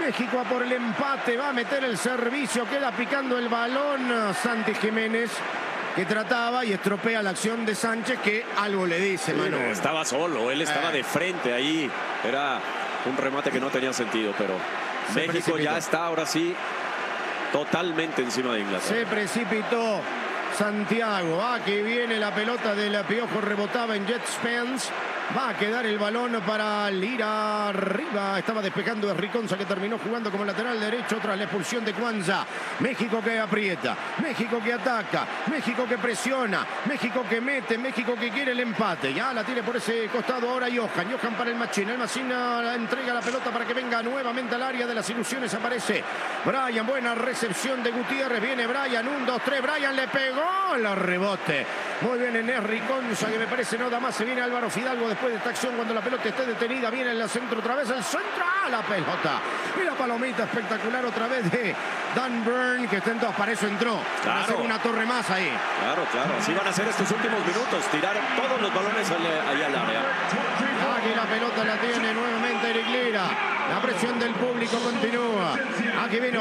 México a por el empate, va a meter el servicio, queda picando el balón Santi Jiménez, que trataba y estropea la acción de Sánchez, que algo le dice, Manu. Estaba solo, él estaba de frente ahí. Era un remate que no tenía sentido, pero México ya está ahora sí totalmente encima de Inglaterra. Se precipitó Santiago. Aquí viene la pelota del Piojo, rebotaba en Jet Spence. Va a quedar el balón para Lira arriba. Estaba despejando a Riconza, que terminó jugando como lateral derecho tras la expulsión de Cuanza. México que aprieta, México que ataca, México que presiona, México que mete, México que quiere el empate. Ya la tiene por ese costado ahora Johan. Johan para el Machín. El Machín entrega la pelota para que venga nuevamente al área de las ilusiones. Aparece Brian. Buena recepción de Gutiérrez. Viene Brian. 1, 2, 3. Brian le pegó el rebote. Muy bien en Riconza, que me parece no da más. Se viene Álvaro Fidalgo después de esta acción cuando la pelota esté detenida. Viene en el centro otra vez. El centro a la pelota. Y la palomita espectacular otra vez de Dan Burn, que está en todas. Para eso entró. Para hacer una torre más ahí. Claro. Así van a ser estos últimos minutos. Tirar todos los balones ahí al área. Aquí la pelota la tiene nuevamente Eric Lira. La presión del público continúa. Aquí viene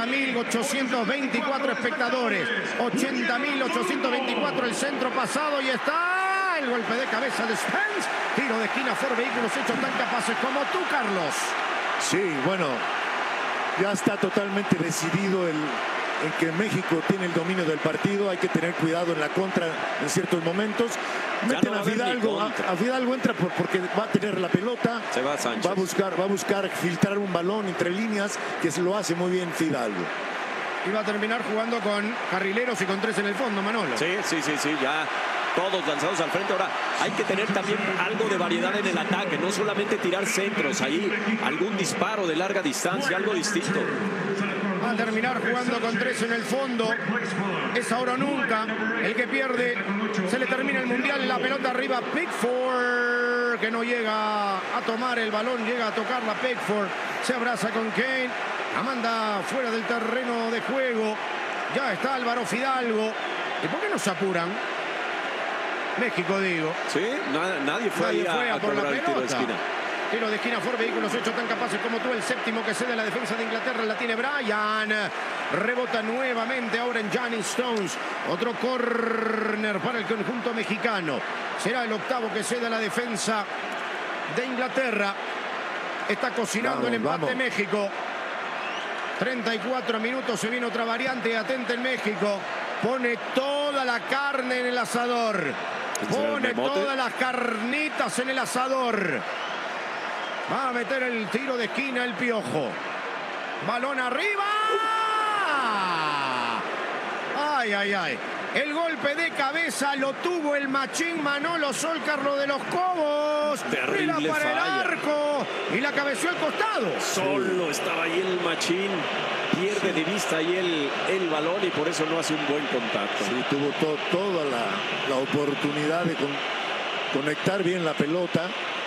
80.824 espectadores. 80.824 el centro pasado y está el golpe de cabeza de Spence. Tiro de esquina, Ford Vehículos hechos tan capaces como tú, Carlos. Sí, bueno, ya está totalmente decidido en que México tiene el dominio del partido. Hay que tener cuidado en la contra en ciertos momentos. Meten a Fidalgo. A Fidalgo entra porque va a tener la pelota. Se va Sánchez. Va a buscar filtrar un balón entre líneas, que se lo hace muy bien Fidalgo. Y va a terminar jugando con carrileros y con 3 en el fondo, Manolo. Sí, ya todos lanzados al frente. Ahora hay que tener también algo de variedad en el ataque, no solamente tirar centros, ahí algún disparo de larga distancia, algo distinto. Va a terminar jugando con 3 en el fondo. Es ahora o nunca. El que pierde se le termina el mundial. La pelota arriba, Pickford, que no llega a tomar el balón, llega a tocarla Pickford. Se abraza con Kane. La manda fuera del terreno de juego. Ya está Álvaro Fidalgo. ¿Y por qué no se apuran? México, digo. Sí, nadie fue a por la cobrar el tiro de esquina. Tiro de esquina, Ford Vehículos hechos tan capaces como tú. El séptimo que cede la defensa de Inglaterra la tiene Brian. Rebota nuevamente ahora en Johnny Stones. Otro córner para el conjunto mexicano. Será el octavo que cede la defensa de Inglaterra. Está cocinando el empate México. 34 minutos, se viene otra variante. Atenta en México. Pone toda la carne en el asador. Pone todas las carnitas en el asador. Va a meter el tiro de esquina el Piojo. Balón arriba. Ay. El golpe de cabeza lo tuvo el Machín Manolo Solcar, lo de los Cobos. Terrible Mira para falla. el arco. Y la cabeció al costado. Solo estaba ahí el Machín. Pierde de vista ahí el balón y por eso no hace un buen contacto. Sí, tuvo toda la oportunidad de conectar bien la pelota.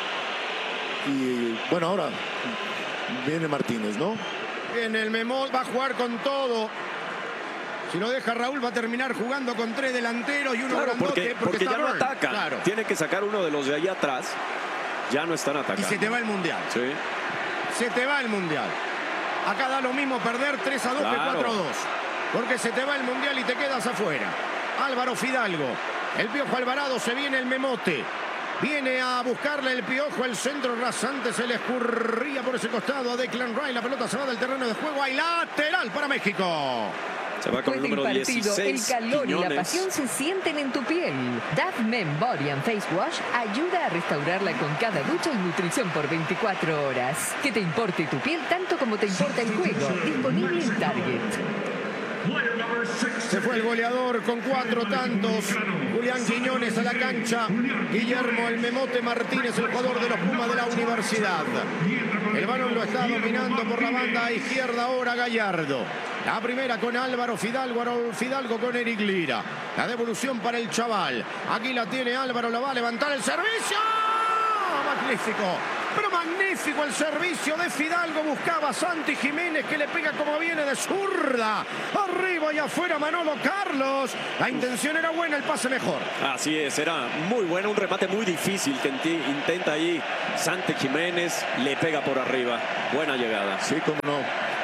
Y bueno, ahora viene Martínez, ¿no? En el Memot va a jugar con todo. Si lo deja Raúl va a terminar jugando con 3 delanteros y uno grandote porque ya no ataca. Claro. Tiene que sacar uno de los de ahí atrás. Ya no están atacando. Y se te va el mundial. Sí. Se te va el mundial. Acá da lo mismo perder 3-2 que 4-2. Porque se te va el mundial y te quedas afuera. Álvaro Fidalgo. El Piojo Alvarado, se viene el Memote. Viene a buscarle el Piojo, el centro rasante, se le escurría por ese costado a Declan Rice. La pelota se va del terreno de juego. Hay lateral para México. Se va con el número 16. El calor Quiñones. y la pasión se sienten en tu piel. Dove Men Body and Face Wash ayuda a restaurarla con cada ducha y nutrición por 24 horas. Que te importe tu piel tanto como te importa el juego. Disponible en Target. Se fue el goleador con 4 tantos. Julián Quiñones a la cancha. Guillermo el Memote Martínez, el jugador de los Pumas de la Universidad. El balón lo está dominando por la banda izquierda ahora Gallardo. La primera con Álvaro Fidalgo con Eric Lira. La devolución para el chaval. Aquí la tiene Álvaro, la va a levantar el servicio. Magnífico. pero magnífico el servicio de Fidalgo. Buscaba a Santi Jiménez, que le pega como viene de zurda. Arriba y afuera Manolo Carlos. La intención era buena, el pase mejor. Así es, era muy bueno, un remate muy difícil que intenta ahí Santi Jiménez, le pega por arriba. Buena llegada. Sí, cómo no.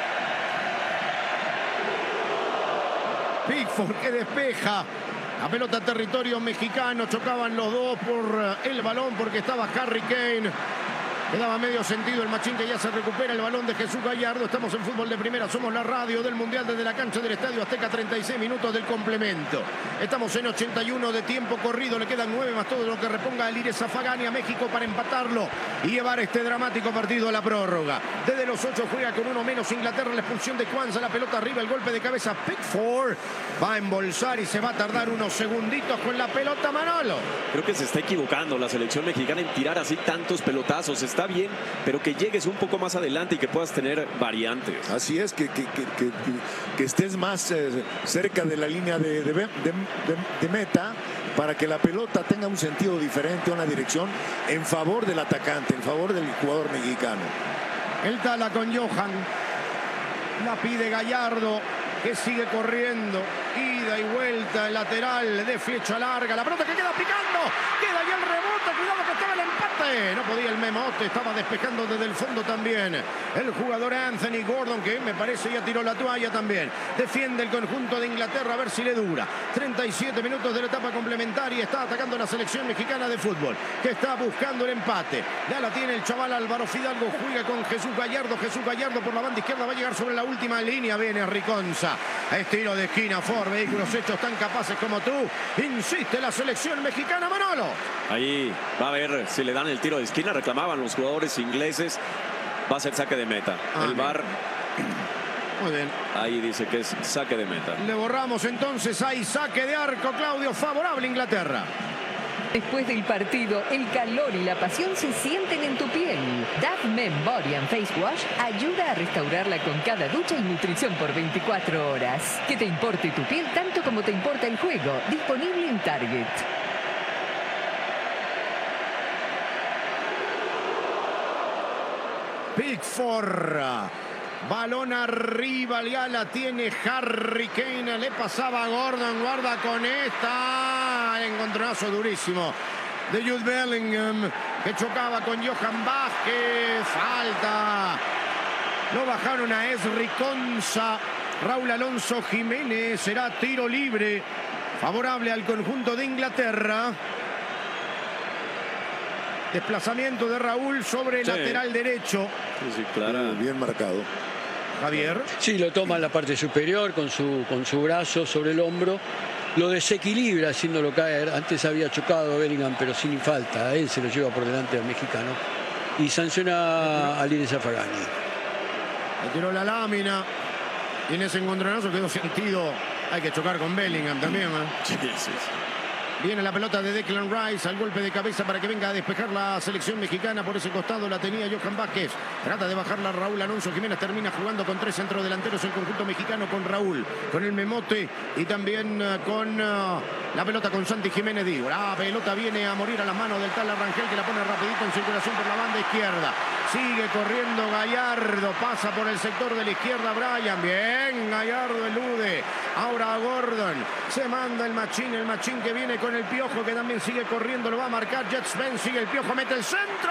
Pickford que despeja. La pelota territorio mexicano. Chocaban los dos por el balón porque estaba Harry Kane. Quedaba medio sentido el machín, que ya se recupera el balón de Jesús Gallardo. Estamos en Fútbol de Primera, somos la radio del Mundial desde la cancha del Estadio Azteca. 36 minutos del complemento. Estamos en 81 de tiempo corrido. Le quedan 9 más todo lo que reponga el Ires Zafagani a México para empatarlo y llevar este dramático partido a la prórroga. Desde los 8 juega con uno menos Inglaterra. La expulsión de Kwanza, la pelota arriba, el golpe de cabeza. Pickford va a embolsar y se va a tardar unos segunditos con la pelota, Manolo. Creo que se está equivocando la selección mexicana en tirar así tantos pelotazos. Está bien, pero que llegues un poco más adelante y que puedas tener variantes. Así es, que estés más cerca de la línea de meta, para que la pelota tenga un sentido diferente, una dirección en favor del atacante, en favor del jugador mexicano. El tala con Johan. La pide Gallardo, que sigue corriendo. Ida y vuelta, el lateral de flecha larga. La pelota que queda picando. Queda ahí el rebote. Cuidado que estaba el empate. No podía el Memote. Estaba despejando desde el fondo también. El jugador Anthony Gordon, que me parece ya tiró la toalla también. Defiende el conjunto de Inglaterra, a ver si le dura. 37 minutos de la etapa complementaria. Está atacando la selección mexicana de fútbol, que está buscando el empate. Ya la tiene el chaval Álvaro Fidalgo. Juega con Jesús Gallardo. Jesús Gallardo por la banda izquierda. Va a llegar sobre la última línea. Viene Riconza. Estilo de esquina. Ford, vehículos hechos tan capaces como tú. Insiste la selección mexicana, Manolo. Ahí va a ver si le dan el tiro de esquina. Reclamaban los jugadores ingleses. Va a ser saque de meta. El VAR. Muy bien. Ahí dice que es saque de meta. Le borramos entonces. Hay saque de arco, Claudio, favorable a Inglaterra. Después del partido, el calor y la pasión se sienten en tu piel. Dove Men Body and Face Wash ayuda a restaurarla con cada ducha y nutrición por 24 horas. Que te importe tu piel tanto como te importa el juego. Disponible en Target. Pickford. Balón arriba, ya la tiene Harry Kane. Le pasaba a Gordon. Guarda con esta. Encontronazo durísimo de Jude Bellingham, que chocaba con Johan Vázquez. Falta. Lo bajaron a Riconza. Raúl Alonso Jiménez. Será tiro libre favorable al conjunto de Inglaterra. Desplazamiento de Raúl sobre el lateral derecho. Sí, claro. Bien marcado. Javier. Sí, lo toma en la parte superior con su brazo sobre el hombro. Lo desequilibra haciéndolo caer. Antes había chocado a Bellingham, pero sin falta. Él se lo lleva por delante al mexicano. Y sanciona a Ires Zafagani. Le tiró la lámina. Y en ese encontronazo quedó sentido. Hay que chocar con Bellingham también, ¿eh? Sí. Viene la pelota de Declan Rice al golpe de cabeza para que venga a despejar la selección mexicana. Por ese costado la tenía Johan Vázquez. Trata de bajarla Raúl Alonso Jiménez. Termina jugando con 3 centrodelanteros el conjunto mexicano, con Raúl, con el Memote y también con la pelota con Santi Jiménez. Digo, la pelota viene a morir a las manos del tal Rangel, que la pone rapidito en circulación por la banda izquierda. Sigue corriendo Gallardo. Pasa por el sector de la izquierda Bryan. Bien, Gallardo elude. Ahora Gordon. Se manda el machín que viene con el Piojo, que también sigue corriendo. Lo va a marcar Jet Spence. Sigue el Piojo, mete el centro.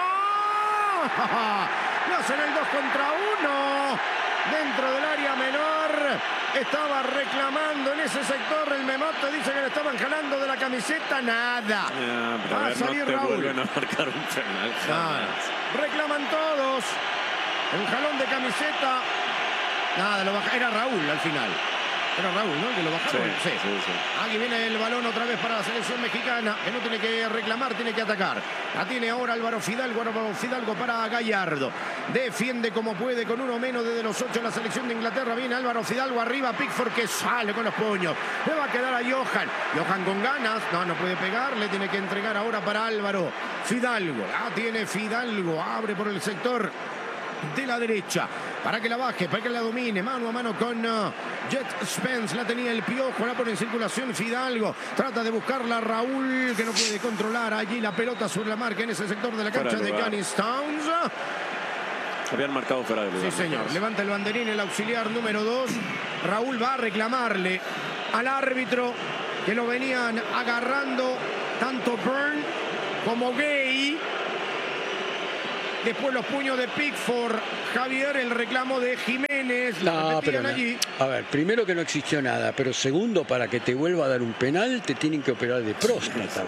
Le hacen el 2 contra 1. Dentro del área menor. Estaba reclamando en ese sector el Memote. Dice que le estaban jalando de la camiseta. Nada. Va a salir no te Raúl. vuelven a marcar un penal. Reclaman todos. Un jalón de camiseta. Nada, era Raúl al final. Era Raúl, ¿no? Que lo bajaron. Sí. Aquí viene el balón otra vez para la selección mexicana, que no tiene que reclamar, tiene que atacar. La tiene ahora Álvaro Fidalgo. Álvaro Fidalgo para Gallardo. Defiende como puede con uno menos desde los 8 la selección de Inglaterra. Viene Álvaro Fidalgo arriba. Pickford, que sale con los puños. Le va a quedar a Johan. Johan con ganas. No puede pegar. Le tiene que entregar ahora para Álvaro Fidalgo. La tiene Fidalgo. Abre por el sector de la derecha. para que la baje, para que la domine. Mano a mano con Jet Spence. La tenía el Piojo, la pone en circulación Fidalgo. Trata de buscarla Raúl, que no puede controlar allí la pelota sobre la marca en ese sector de la cancha de Giannis Towns. Habían marcado fuera de lugar. Sí, señor. Levanta el banderín el auxiliar número 2. Raúl va a reclamarle al árbitro que lo venían agarrando tanto Byrne como Gay. Después los puños de Pickford. Javier, el reclamo de Jiménez. No, pero no. Allí. A ver, primero que no existió nada, pero segundo, para que te vuelva a dar un penal, te tienen que operar de próstata.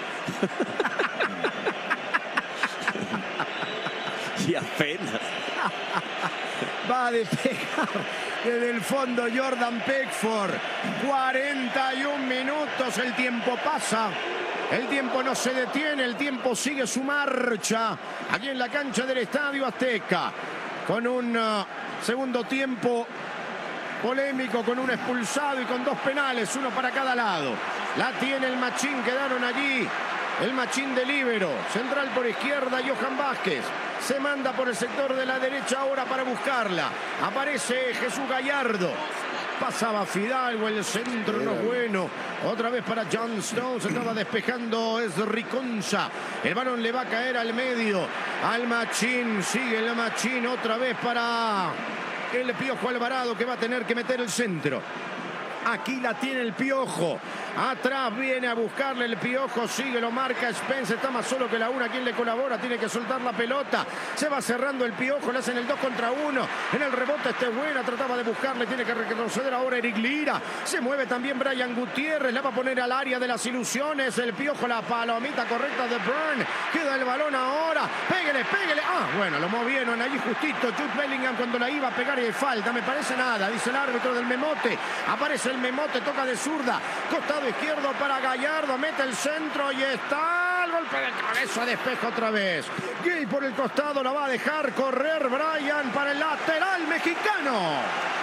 Y apenas. Va a despejar desde el fondo Jordan Pickford. 41 minutos, el tiempo pasa. El tiempo no se detiene, el tiempo sigue su marcha. Aquí en la cancha del Estadio Azteca. Con un segundo tiempo polémico, con un expulsado y con 2 penales, uno para cada lado. La tiene el Machín, quedaron allí. El Machín de líbero, central por izquierda, Johan Vázquez. Se manda por el sector de la derecha ahora para buscarla. Aparece Jesús Gallardo. Pasaba Fidalgo, el centro no es bueno. Otra vez para John Stones, se estaba despejando Esri Concha. El balón le va a caer al medio. Al Machín, sigue el Machín otra vez para el Piojo Alvarado, que va a tener que meter el centro. Aquí la tiene el Piojo. Atrás viene a buscarle el Piojo. Sigue, lo marca Spence. Está más solo que la una. Quien le colabora tiene que soltar la pelota. Se va cerrando el Piojo. Le hacen el 2 contra 1. En el rebote este buena. Trataba de buscarle. Tiene que retroceder ahora Eric Lira. Se mueve también Brian Gutiérrez. La va a poner al área de las ilusiones. El Piojo, la palomita correcta de Byrne. Queda el balón ahora. Péguele, péguele. Bueno, lo movieron allí justito. Jude Bellingham cuando la iba a pegar y de falta. Me parece nada, dice el árbitro del Memote. Aparece el Memote, toca de zurda. Costado izquierdo para Gallardo, mete el centro y está el golpe de cabeza, despeja otra vez. Gay por el costado, la va a dejar correr Brian para el lateral mexicano.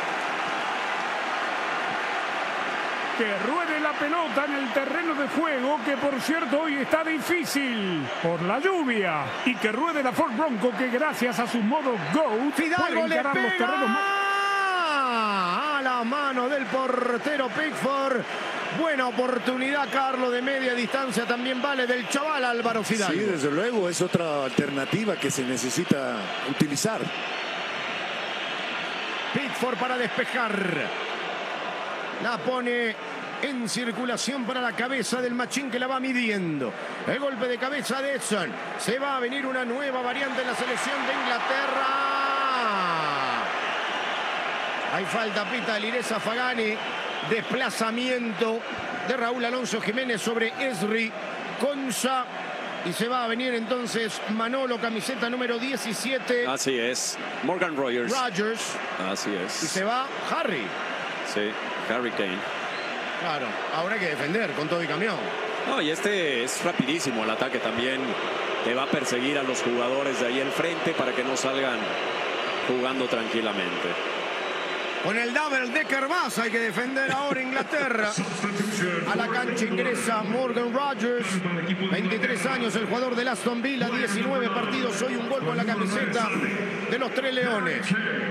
Que ruede la pelota en el terreno de juego, que por cierto hoy está difícil por la lluvia. Y que ruede la Ford Bronco, que gracias a su modo GOAT Fidalgo le pega a la mano del portero Pickford. Buena oportunidad, Carlos, de media distancia también vale del chaval Álvaro Fidalgo. Sí, desde luego, es otra alternativa que se necesita utilizar. Pickford para despejar. La pone en circulación para la cabeza del Machín, que la va midiendo. El golpe de cabeza de Edson. Se va a venir una nueva variante en la selección de Inglaterra. Hay falta, pita Lireza Fagani. Desplazamiento de Raúl Alonso Jiménez sobre Esri Concha. Y se va a venir entonces Manolo, camiseta número 17. Así es. Morgan Rogers. Así es. Y se va Harry. Sí, Harry Kane. Claro, ahora hay que defender con todo y camión. No, y este es rapidísimo el ataque también. Te va a perseguir a los jugadores de ahí al frente para que no salgan jugando tranquilamente. Con el double decker más hay que defender ahora Inglaterra. A la cancha ingresa Morgan Rogers, 23 años, el jugador del Aston Villa, 19 partidos, hoy un gol con la camiseta de los Tres Leones.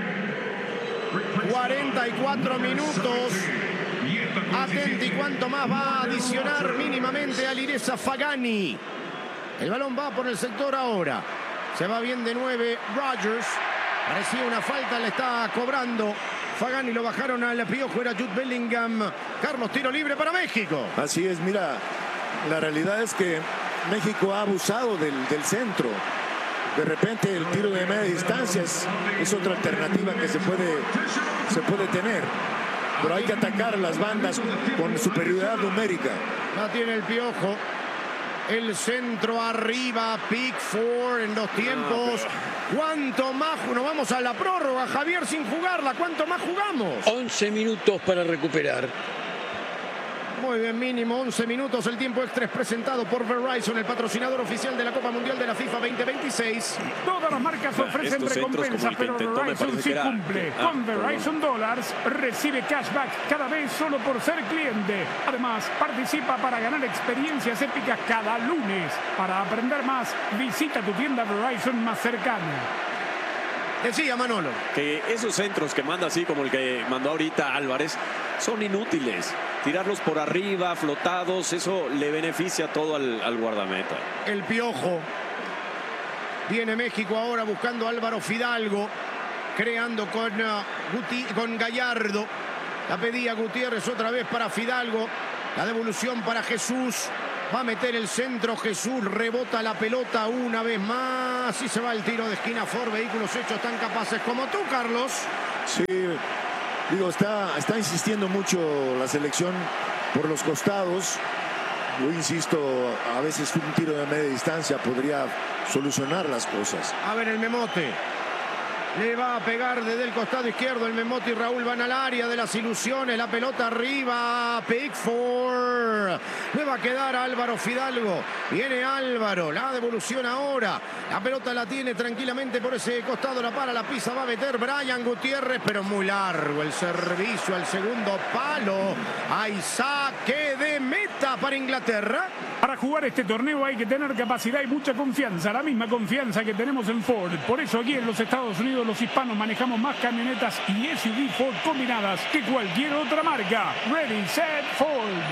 44 minutos. Atenti cuánto más va a adicionar mínimamente a Lireza Fagani. El balón va por el sector ahora. Se va bien de 9 Rogers. Parecía una falta, le está cobrando Fagani, lo bajaron al Piojo, era Jude Bellingham. Carlos, tiro libre para México. Así es, mira, la realidad es que México ha abusado del centro. De repente el tiro de media distancia es otra alternativa que se puede tener. Pero hay que atacar las bandas con superioridad numérica. La tiene el Piojo. El centro arriba, Pickford en los tiempos. ¿Cuánto más? Nos vamos a la prórroga, Javier, sin jugarla. ¿Cuánto más jugamos? 11 minutos para recuperar. Muy bien, mínimo 11 minutos. El tiempo extra es presentado por Verizon, el patrocinador oficial de la Copa Mundial de la FIFA 2026. Todas las marcas ofrecen recompensas, pero Verizon sí cumple. Con Verizon Dollars recibe cashback cada vez solo por ser cliente. Además, participa para ganar experiencias épicas cada lunes. Para aprender más, visita tu tienda Verizon más cercana. Decía Manolo. Que esos centros que manda así como el que mandó ahorita Álvarez son inútiles. Tirarlos por arriba, flotados, eso le beneficia todo al guardameta. El Piojo. Viene México ahora buscando a Álvaro Fidalgo. Creando con Gallardo. La pedía Gutiérrez otra vez para Fidalgo. La devolución para Jesús. Va a meter el centro Jesús. Rebota la pelota una vez más. Y se va el tiro de esquina. Ford Vehículos Hechos tan capaces como tú, Carlos. Sí, digo, está insistiendo mucho la selección por los costados. Yo insisto, a veces un tiro de media distancia podría solucionar las cosas. A ver el Memote. Le va a pegar desde el costado izquierdo el Memote y Raúl van al área de las ilusiones. La pelota arriba. Pickford. Le va a quedar a Álvaro Fidalgo. Viene Álvaro. La devolución ahora. La pelota la tiene tranquilamente por ese costado. La para, la pisa. Va a meter Brian Gutiérrez. Pero muy largo el servicio al segundo palo. Hay saque de meta para Inglaterra. Para jugar este torneo hay que tener capacidad y mucha confianza. La misma confianza que tenemos en Ford. Por eso aquí en los Estados Unidos los hispanos manejamos más camionetas y SUV Ford combinadas que cualquier otra marca. Ready, set, Ford.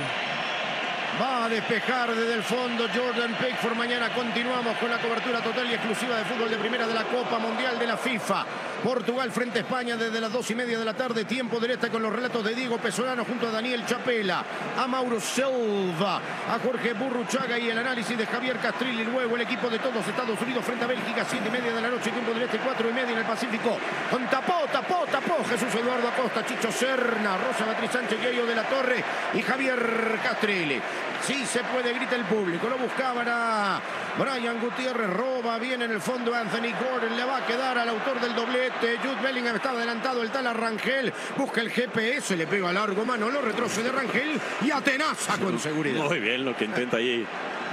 Va a despejar desde el fondo Jordan Pickford. Mañana continuamos con la cobertura total y exclusiva de fútbol de primera de la Copa Mundial de la FIFA. Portugal frente a España desde las 2:30 de la tarde. Tiempo del este con los relatos de Diego Pesolano junto a Daniel Chapela, a Mauro Silva, a Jorge Burruchaga y el análisis de Javier Castrilli. Luego el equipo de todos Estados Unidos frente a Bélgica, 7:30 de la noche. Tiempo del este, 4:30 en el Pacífico. Con tapó Jesús Eduardo Acosta, Chicho Serna, Rosa Beatriz Sánchez, Yayo de la Torre y Javier Castrilli. Sí se puede, grita el público. Lo buscaban a Brian Gutiérrez. Roba bien en el fondo Anthony Gordon. Le va a quedar al autor del doblete. Jude Bellingham está adelantado. El tal Rangel. Busca el GPS. Le pega largo mano. Lo retrocede Rangel y atenaza con seguridad. Muy bien lo que intenta ahí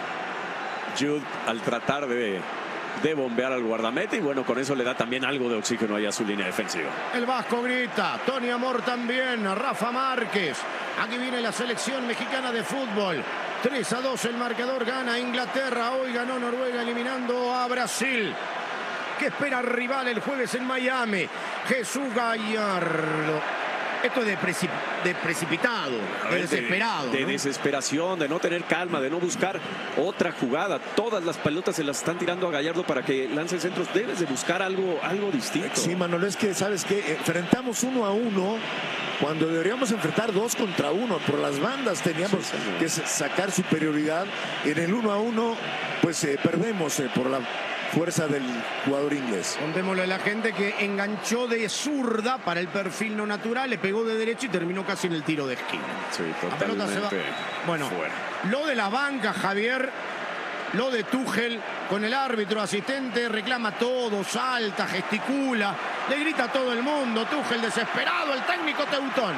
Jude al tratar de bombear al guardameta. Y bueno, con eso le da también algo de oxígeno ahí a su línea defensiva. El Vasco grita. Tony Amor también. Rafa Márquez. Aquí viene la selección mexicana de fútbol. 3-2 el marcador, gana Inglaterra. Hoy ganó Noruega eliminando a Brasil. ¿Qué espera el rival el jueves en Miami? Jesús Gallardo. Esto es de precipitado, de desesperado. De ¿no? desesperación, de no tener calma, de no buscar otra jugada. Todas las pelotas se las están tirando a Gallardo para que lance centros. Debes de buscar algo distinto. Sí, Manolo, es que, ¿sabes qué? Enfrentamos 1-1 cuando deberíamos enfrentar 2 contra 1. Por las bandas teníamos que sacar superioridad. En el 1-1, pues perdemos por la fuerza del jugador inglés. Contémosle a la gente que enganchó de zurda para el perfil no natural, le pegó de derecha y terminó casi en el tiro de esquina. Sí, totalmente. Bueno, fuera. Lo de la banca, Javier, lo de Tuchel con el árbitro asistente, reclama todo, salta, gesticula, le grita a todo el mundo. Tuchel desesperado, el técnico teutón.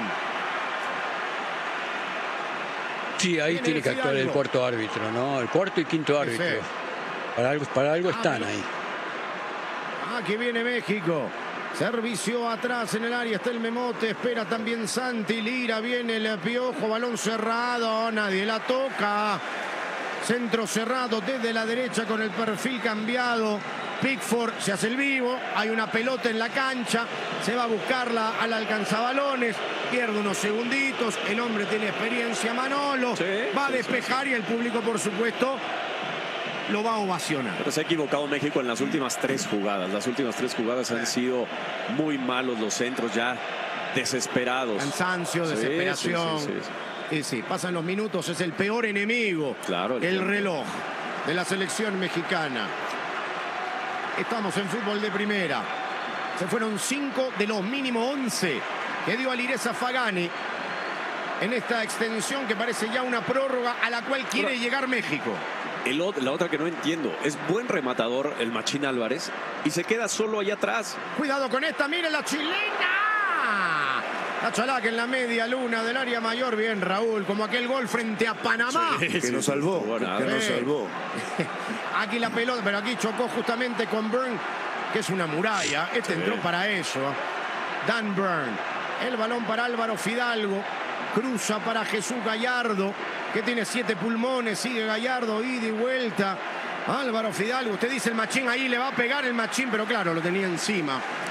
Sí, ahí tiene que actuar el cuarto árbitro, ¿no? El cuarto y quinto árbitro. Para algo están ahí. Aquí viene México. Servicio atrás en el área. Está el Memote. Espera también Santi Lira. Viene el Piojo. Balón cerrado. Nadie la toca. Centro cerrado desde la derecha con el perfil cambiado. Pickford se hace el vivo. Hay una pelota en la cancha. Se va a buscarla al alcanzabalones. Pierde unos segunditos. El hombre tiene experiencia, Manolo. Va a despejar y el público, por supuesto, lo va a ovacionar. Pero se ha equivocado México en las últimas 3 jugadas. Las últimas 3 jugadas han sido muy malos, los centros ya desesperados. Cansancio, desesperación. Sí, pasan los minutos, es el peor enemigo. Claro, el reloj de la selección mexicana. Estamos en fútbol de primera. Se fueron 5 de los mínimo 11 que dio Alireza Fagani en esta extensión que parece ya una prórroga a la cual quiere llegar México. La otra que no entiendo, es buen rematador el Machín Álvarez y se queda solo allá atrás. Cuidado con esta, mire la chilena. La Chalaca en la media luna del área mayor. Bien, Raúl, como aquel gol frente a Panamá. Que nos salvó. Nos salvó. Aquí la pelota, pero aquí chocó justamente con Byrne, que es una muralla. Entró para eso. Dan Byrne. El balón para Álvaro Fidalgo. Cruza para Jesús Gallardo, que tiene 7 pulmones. Sigue Gallardo, ida y vuelta. Álvaro Fidalgo, usted dice el Machín ahí le va a pegar el Machín, pero claro, lo tenía encima.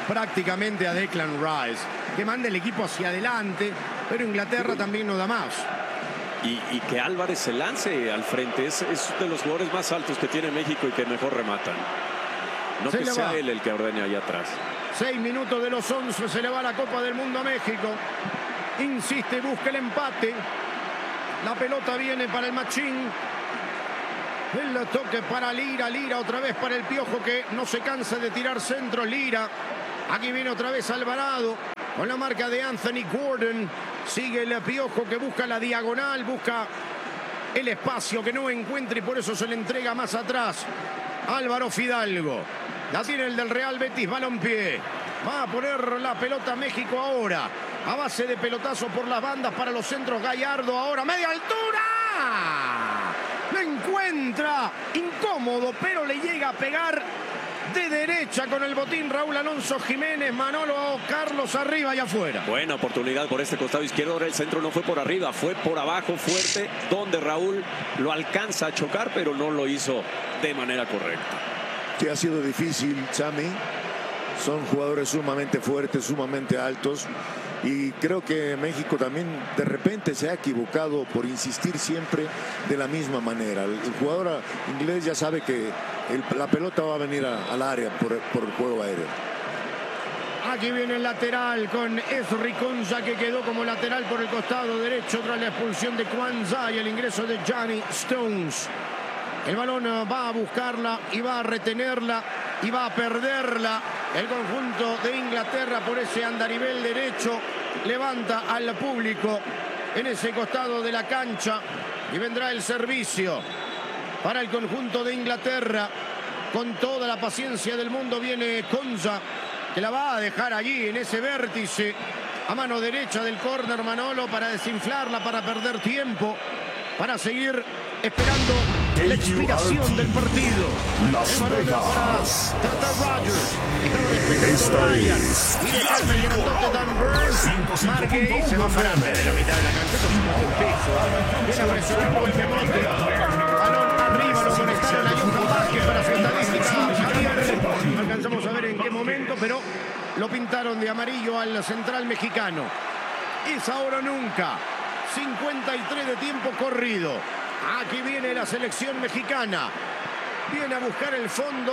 prácticamente a Declan Rice, que manda el equipo hacia adelante, pero Inglaterra también no da más. Y que Álvarez se lance al frente, es de los jugadores más altos que tiene México y que mejor rematan. No que sea él el que ordene allá atrás. 6 minutos de los 11, se le va la Copa del Mundo a México. Insiste, busca el empate. La pelota viene para el Machín. El toque para Lira, Lira otra vez para el Piojo, que no se cansa de tirar centro. Lira, aquí viene otra vez Alvarado con la marca de Anthony Gordon. Sigue el Piojo que busca la diagonal, busca el espacio que no encuentra y por eso se le entrega más atrás. Álvaro Fidalgo, la tiene el del Real Betis, balompié. Va a poner la pelota a México ahora, a base de pelotazos por las bandas para los centros. Gallardo ahora, media altura. Lo encuentra incómodo, pero le llega a pegar de derecha con el botín Raúl Alonso Jiménez. Manolo Carlos arriba y afuera. Buena oportunidad por este costado izquierdo. Ahora el centro no fue por arriba, fue por abajo fuerte, donde Raúl lo alcanza a chocar, pero no lo hizo de manera correcta. Sí, ha sido difícil, Chami. Son jugadores sumamente fuertes, sumamente altos. Y creo que México también de repente se ha equivocado por insistir siempre de la misma manera. El jugador inglés ya sabe que la pelota va a venir al área por el juego aéreo. Aquí viene el lateral con Esri Konza, que quedó como lateral por el costado derecho tras la expulsión de Kwanza y el ingreso de Johnny Stones. El balón va a buscarla y va a retenerla y va a perderla. El conjunto de Inglaterra por ese andarivel derecho levanta al público en ese costado de la cancha y vendrá el servicio para el conjunto de Inglaterra. Con toda la paciencia del mundo viene Konza, que la va a dejar allí en ese vértice a mano derecha del córner, Manolo, para desinflarla, para perder tiempo, para seguir esperando la expiración del partido. Las Vegas. Tata Rogers. Esta es Marque y se va para la mitad de la cancha. Viene a presionar con Pemonte. Balón arriba, lo conectaron a Johan Vázquez para su estadística. Javier, no alcanzamos a ver en qué momento, pero lo pintaron de amarillo al central mexicano. Es ahora o nunca. 53 de tiempo corrido. Aquí viene la selección mexicana. Viene a buscar el fondo.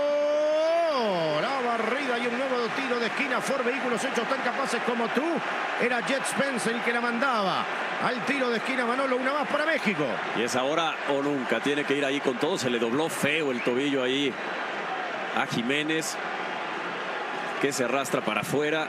La barrida y un nuevo tiro de esquina. Ford Vehículos Hechos Tan Capaces Como Tú. Era Jet Spence el que la mandaba al tiro de esquina. Manolo, una más para México. Y es ahora o nunca. Tiene que ir ahí con todo. Se le dobló feo el tobillo ahí a Jiménez, que se arrastra para afuera.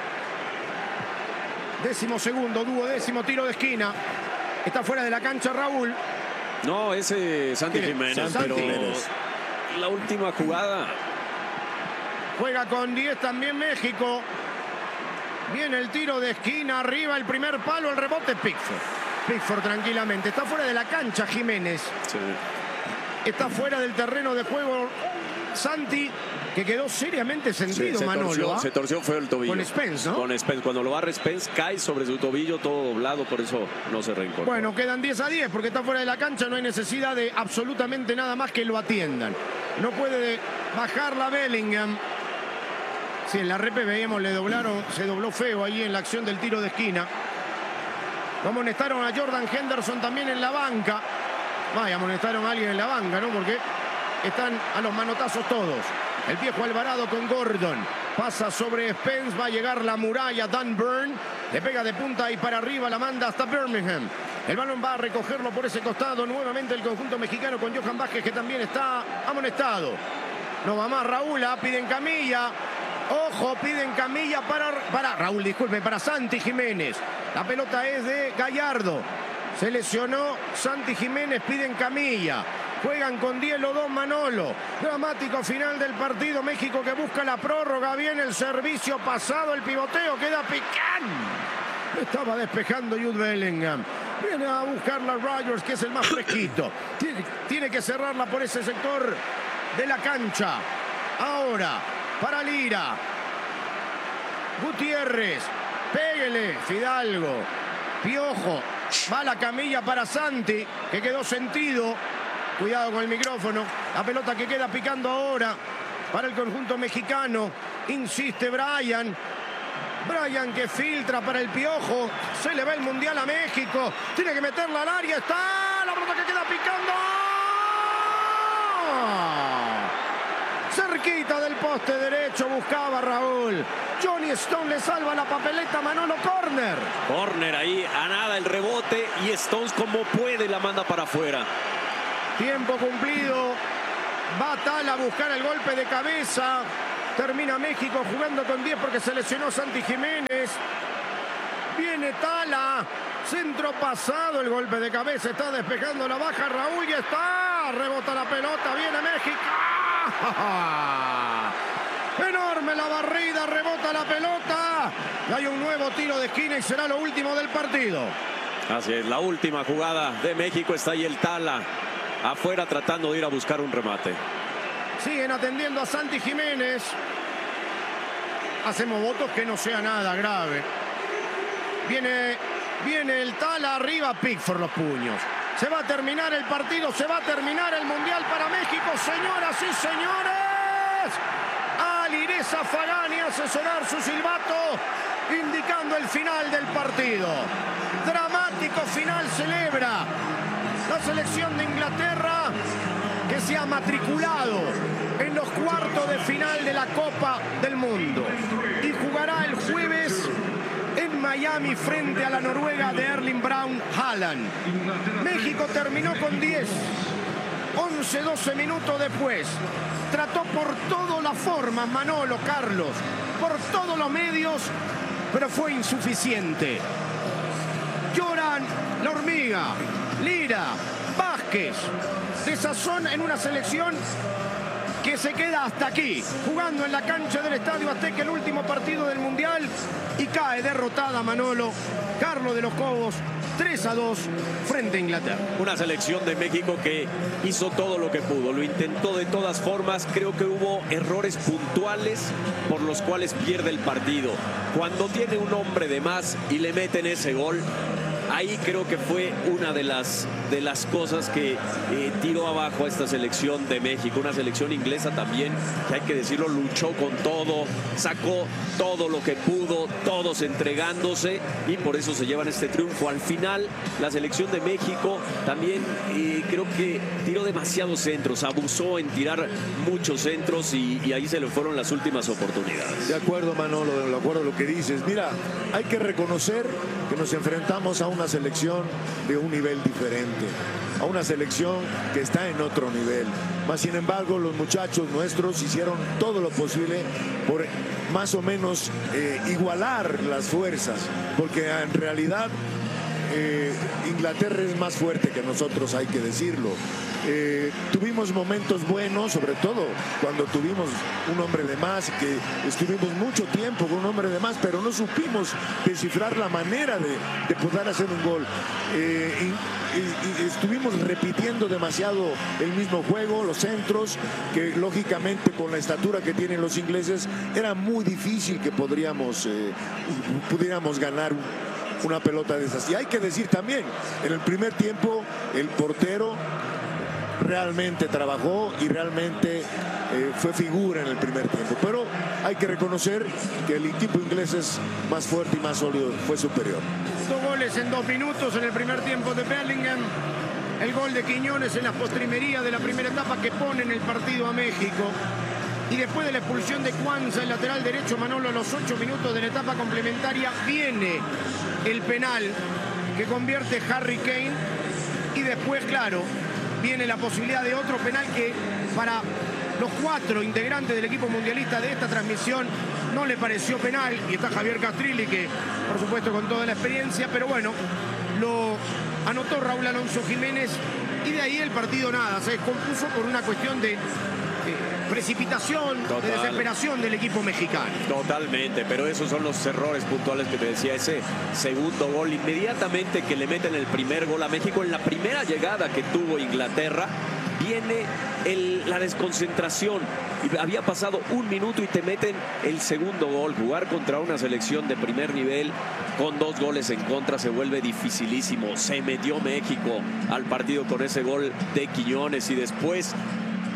12º, duodécimo tiro de esquina. Está fuera de la cancha Raúl. No, ese Santi Jiménez, Santi. pero la última jugada. Juega con 10 también México. Viene el tiro de esquina, arriba el primer palo, el rebote Pickford. Pickford tranquilamente. Está fuera de la cancha Jiménez. Sí. Está fuera del terreno de juego Santi, que quedó seriamente sentido, Sí, Manolo. se torció feo el tobillo. Con Spence, ¿no? Con Spence. Cuando lo barre Spence, cae sobre su tobillo todo doblado, por eso no se reincorpora. Bueno, quedan 10-10 porque está fuera de la cancha. No hay necesidad de absolutamente nada más que lo atiendan. No puede bajar la Bellingham. Sí, en la repe veíamos, se dobló feo ahí en la acción del tiro de esquina. Como amonestaron a Jordan Henderson también en la banca. Vaya, amonestaron a alguien en la banca, ¿no? Porque están a los manotazos todos. El viejo Alvarado con Gordon. Pasa sobre Spence, va a llegar la muralla. Dan Burn le pega de punta y para arriba, la manda hasta Birmingham. El balón va a recogerlo por ese costado. Nuevamente el conjunto mexicano con Johan Vázquez, que también está amonestado. No va más Raúl, piden camilla. Ojo, piden camilla para Raúl, disculpe, para Santi Jiménez. La pelota es de Gallardo. Se lesionó Santi Jiménez, piden camilla. Juegan con 10 los dos, Manolo. Dramático final del partido. México que busca la prórroga. Viene el servicio pasado, el pivoteo. Queda Picán. Estaba despejando Jude Bellingham. Viene a buscarla Rogers, que es el más fresquito. Tiene que cerrarla por ese sector de la cancha. Ahora, para Lira. Gutiérrez. Péguele. Fidalgo. Piojo. Va la camilla para Santi, que quedó sentido. Cuidado con el micrófono. La pelota que queda picando ahora para el conjunto mexicano. Insiste Bryan. Bryan que filtra para el Piojo. Se le va el Mundial a México. Tiene que meterla al área. Está la pelota que queda picando. Cerquita del poste derecho buscaba Raúl. Johnny Stone le salva la papeleta. Manolo, córner. Córner ahí, a nada el rebote. Y Stones como puede la manda para afuera. Tiempo cumplido. Va Tala a buscar el golpe de cabeza. Termina México jugando con 10 porque se lesionó Santi Jiménez. Viene Tala. Centro pasado, el golpe de cabeza. Está despejando la baja Raúl y está. Rebota la pelota. Viene México. Enorme la barrida. Rebota la pelota. Y hay un nuevo tiro de esquina y será lo último del partido. Así es, la última jugada de México. Está ahí el Tala afuera tratando de ir a buscar un remate. Siguen atendiendo a Santi Jiménez. Hacemos votos que no sea nada grave. Viene el Tala arriba, Pickford los puños. Se va a terminar el partido, se va a terminar el Mundial para México, señoras y señores. Alireza Fagani hace sonar su silbato, indicando el final del partido. Dramático final celebra la selección de Inglaterra, que se ha matriculado en los cuartos de final de la Copa del Mundo y jugará el jueves en Miami frente a la Noruega de Erling Braut Haaland. México terminó con 10, 11-12 minutos después. Trató por todas las formas, Manolo, Carlos, por todos los medios, pero fue insuficiente. Lloran la Hormiga, Lira, Vázquez. Desazón en una selección que se queda hasta aquí, jugando en la cancha del Estadio Azteca el último partido del Mundial y cae derrotada, Manolo. Carlos de los Cobos, 3-2 frente a Inglaterra. Una selección de México que hizo todo lo que pudo, lo intentó de todas formas. Creo que hubo errores puntuales por los cuales pierde el partido. Cuando tiene un hombre de más y le meten ese gol, ahí creo que fue una de las cosas que tiró abajo a esta selección de México. Una selección inglesa también, que hay que decirlo, luchó con todo, sacó todo lo que pudo, todos entregándose, y por eso se llevan este triunfo. Al final, la selección de México también creo que tiró demasiados centros, abusó en tirar muchos centros y ahí se le fueron las últimas oportunidades. De acuerdo, Manolo, de acuerdo a lo que dices. Mira, hay que reconocer que nos enfrentamos a una selección de un nivel diferente, a una selección que está en otro nivel. Más sin embargo, los muchachos nuestros hicieron todo lo posible por más o menos igualar las fuerzas, porque en realidad Inglaterra es más fuerte que nosotros, hay que decirlo. Tuvimos momentos buenos, sobre todo cuando tuvimos un hombre de más, que estuvimos mucho tiempo con un hombre de más, pero no supimos descifrar la manera de poder hacer un gol. Y estuvimos repitiendo demasiado el mismo juego, los centros, que lógicamente con la estatura que tienen los ingleses era muy difícil que pudiéramos ganar una pelota de esas. Y hay que decir también, en el primer tiempo el portero realmente trabajó y realmente fue figura en el primer tiempo, pero hay que reconocer que el equipo inglés es más fuerte y más sólido, fue superior. 2 goles en 2 minutos en el primer tiempo de Bellingham, el gol de Quiñones en la postrimería de la primera etapa que pone en el partido a México, y después de la expulsión de Cuanza, el lateral derecho, Manolo, a los 8 minutos de la etapa complementaria viene el penal que convierte Harry Kane, y después, claro, viene la posibilidad de otro penal que para los 4 integrantes del equipo mundialista de esta transmisión no le pareció penal, y está Javier Castrilli, que por supuesto con toda la experiencia, pero bueno, lo anotó Raúl Alonso Jiménez, y de ahí el partido nada, se descompuso por una cuestión de precipitación, de desesperación del equipo mexicano. Totalmente, pero esos son los errores puntuales que te decía. Ese segundo gol, inmediatamente que le meten el primer gol a México, en la primera llegada que tuvo Inglaterra, viene la desconcentración. Y había pasado 1 minuto y te meten el segundo gol. Jugar contra una selección de primer nivel con 2 goles en contra se vuelve dificilísimo. Se metió México al partido con ese gol de Quiñones, y después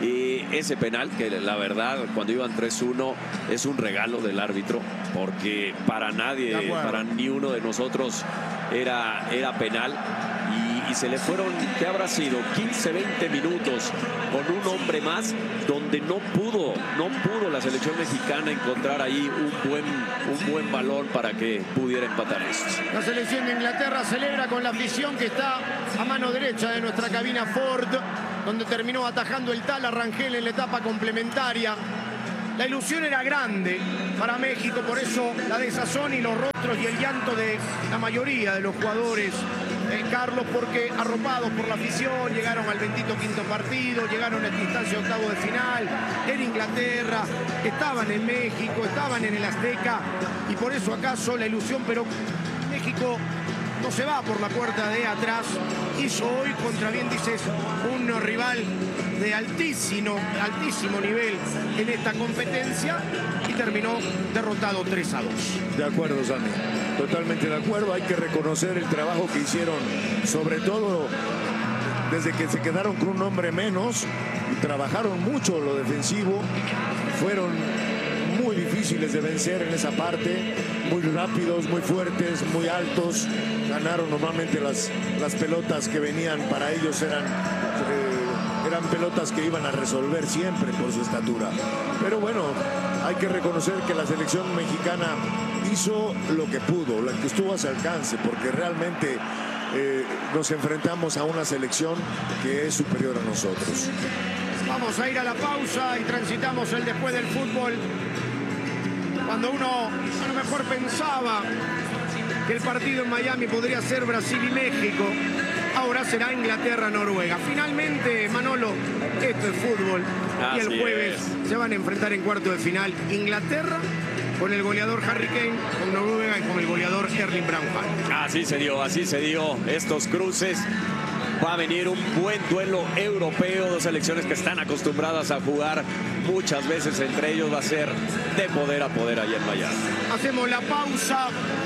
ese penal, que la verdad, cuando iban 3-1, es un regalo del árbitro, porque para nadie, para ni uno de nosotros era penal. Y se le fueron, ¿qué habrá sido? 15, 20 minutos con un hombre más, donde no pudo la selección mexicana encontrar ahí un buen balón para que pudiera empatar esto. La selección de Inglaterra celebra con la afición que está a mano derecha de nuestra cabina Ford, donde terminó atajando el Tala Rangel en la etapa complementaria. La ilusión era grande para México, por eso la desazón y los rostros y el llanto de la mayoría de los jugadores, Carlos, porque arropados por la afición llegaron al bendito quinto partido, llegaron a esta instancia de octavo de final en Inglaterra, estaban en México, estaban en el Azteca, y por eso acaso la ilusión, pero México no se va por la puerta de atrás. Hizo hoy, contra, bien dices, un rival de altísimo nivel en esta competencia y terminó derrotado 3-2. De acuerdo, Sammy. Totalmente de acuerdo. Hay que reconocer el trabajo que hicieron, sobre todo desde que se quedaron con un hombre menos. Trabajaron mucho lo defensivo. Fueron muy difíciles de vencer en esa parte. Muy rápidos, muy fuertes, muy altos. Ganaron normalmente las pelotas que venían para ellos. Eran pelotas que iban a resolver siempre por su estatura. Pero bueno, hay que reconocer que la selección mexicana hizo lo que pudo, lo que estuvo a su alcance, porque realmente nos enfrentamos a una selección que es superior a nosotros. Vamos a ir a la pausa y transitamos el después del fútbol. Cuando uno a lo mejor pensaba que el partido en Miami podría ser Brasil y México, ahora será Inglaterra-Noruega. Finalmente, Manolo, esto es fútbol. Y el jueves se van a enfrentar en cuarto de final Inglaterra con el goleador Harry Kane, con Noruega y con el goleador Erling Braut Haaland. Así se dio estos cruces. Va a venir un buen duelo europeo, dos selecciones que están acostumbradas a jugar muchas veces entre ellos. Va a ser de poder a poder allá en Miami. Hacemos la pausa.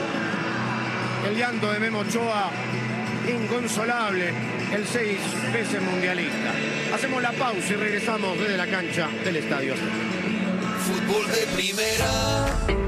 El llanto de Memo Ochoa, inconsolable, el 6 veces mundialista. Hacemos la pausa y regresamos desde la cancha del Estadio Azteca. Fútbol de primera.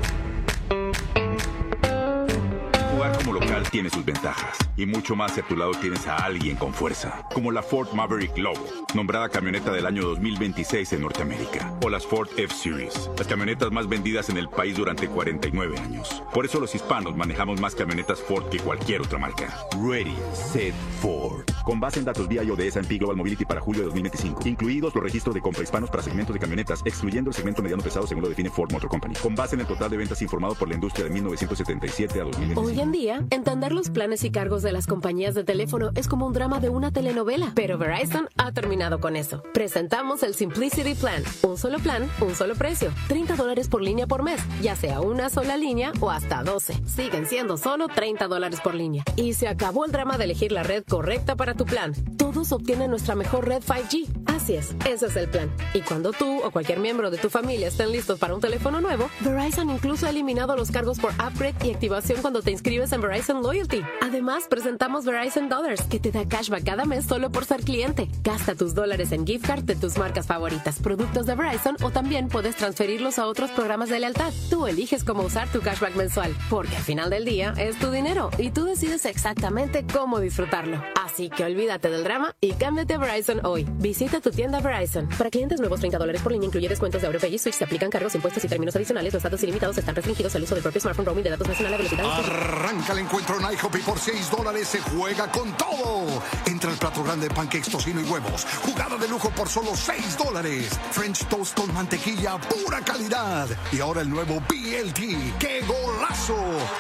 Jugar como local tiene sus ventajas y mucho más si a tu lado tienes a alguien con fuerza, como la Ford Maverick Lobo, nombrada camioneta del año 2026 en Norteamérica, o las Ford F-Series, las camionetas más vendidas en el país durante 49 años. Por eso los hispanos manejamos más camionetas Ford que cualquier otra marca. Ready, Set, Ford. Con base en datos vía de S&P Global Mobility para julio de 2025, incluidos los registros de compra hispanos para segmentos de camionetas, excluyendo el segmento mediano pesado según lo define Ford Motor Company, con base en el total de ventas informado por la industria de 1977 a 2025. Hoy en día, entender los planes y cargos de las compañías de teléfono es como un drama de una telenovela, pero Verizon ha terminado con eso. Presentamos el Simplicity Plan. Un solo plan, un solo precio. $30 por línea por mes, ya sea una sola línea o hasta 12. Siguen siendo solo $30 por línea. Y se acabó el drama de elegir la red correcta para tu plan. Todos obtienen nuestra mejor red 5G. Así es, ese es el plan. Y cuando tú o cualquier miembro de tu familia estén listos para un teléfono nuevo, Verizon incluso ha eliminado los cargos por upgrade y activación cuando te inscribes en Verizon Loyalty. Además, presentamos Verizon Dollars, que te da cashback cada mes solo por ser cliente. Gasta tus dólares en gift card de tus marcas favoritas, productos de Verizon, o también puedes transferirlos a otros programas de lealtad. Tú eliges cómo usar tu cashback mensual, porque al final del día es tu dinero y tú decides exactamente cómo disfrutarlo. Así que olvídate del drama y cámbiate a Verizon hoy. Visita tu tienda Verizon. Para clientes nuevos, $30 por línea, incluye descuentos de AuroPay y Switch. Se aplican cargos, impuestos y términos adicionales. Los datos ilimitados están restringidos al uso del propio smartphone, roaming de datos nacional a velocidad. Arranca el encuentro en IHOP y por $6 se juega con todo. Entra el plato grande de pancakes, tocino y huevos. Jugada de lujo por solo $6. French toast con mantequilla, pura calidad. Y ahora el nuevo BLT. ¡Qué golazo!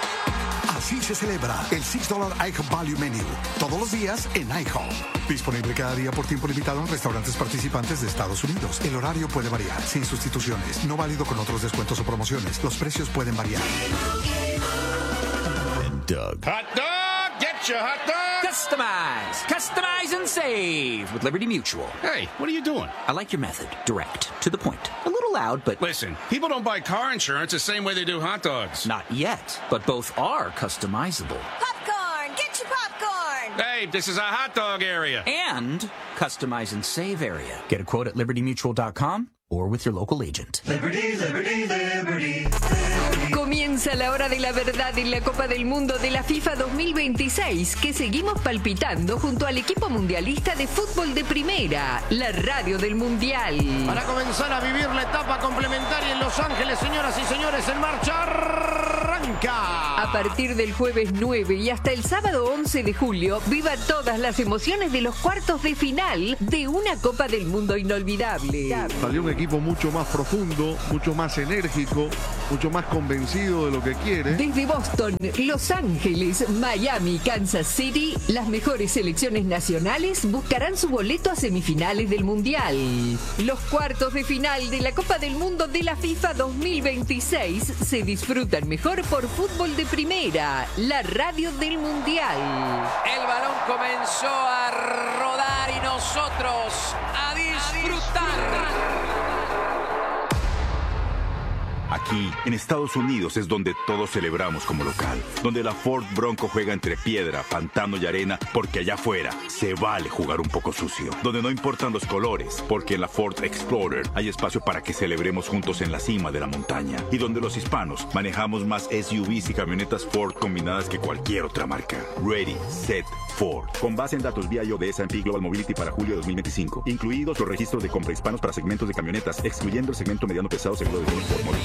Así se celebra el $6 IHOP Value Menu. Todos los días en IHOP. Disponible cada día por tiempo limitado en restaurantes participantes de Estados Unidos. El horario puede variar, sin sustituciones. No válido con otros descuentos o promociones. Los precios pueden variar. Doug. Hot dog! Get your hot dog! Customize! Customize and save with Liberty Mutual. Hey, what are you doing? I like your method. Direct. To the point. A little loud, but... Listen, people don't buy car insurance the same way they do hot dogs. Not yet, but both are customizable. Popcorn! Get your popcorn! Hey, this is a hot dog area. And customize and save area. Get a quote at libertymutual.com or with your local agent. Liberty, liberty, liberty. Comienza la hora de la verdad en la Copa del Mundo de la FIFA 2026, que seguimos palpitando junto al equipo mundialista de fútbol de primera, la radio del Mundial. Para comenzar a vivir la etapa complementaria en Los Ángeles, señoras y señores, en marcha arranca. A partir del jueves 9 y hasta el sábado 11 de julio, viva todas las emociones de los cuartos de final de una Copa del Mundo inolvidable. Salió un equipo mucho más profundo, mucho más enérgico, mucho más convencido de lo que quiere. Desde Boston, Los Ángeles, Miami, Kansas City, las mejores selecciones nacionales buscarán su boleto a semifinales del Mundial. Los cuartos de final de la Copa del Mundo de la FIFA 2026 se disfrutan mejor por fútbol de primera, la radio del Mundial. El balón comenzó a rodar y nosotros a disfrutar. Aquí, en Estados Unidos, es donde todos celebramos como local. Donde la Ford Bronco juega entre piedra, pantano y arena, porque allá afuera se vale jugar un poco sucio. Donde no importan los colores, porque en la Ford Explorer hay espacio para que celebremos juntos en la cima de la montaña. Y donde los hispanos manejamos más SUVs y camionetas Ford combinadas que cualquier otra marca. Ready, Set, Ford. Con base en datos BIO de S&P Global Mobility para julio de 2025. Incluidos los registros de compra hispanos para segmentos de camionetas, excluyendo el segmento mediano pesado seguro de Ford Model.